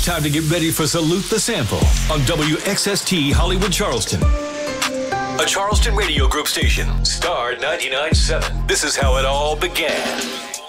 Time to get ready for Salute the Sample on WXST Hollywood Charleston. A Charleston Radio Group station, Star 99.7. This is how it all began.